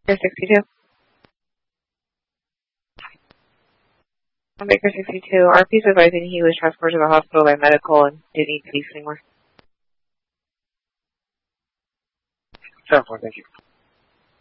Baker 62. On Baker 62, RP's advising he was transported to the hospital by medical and didn't need to be anymore. 10-4, thank you.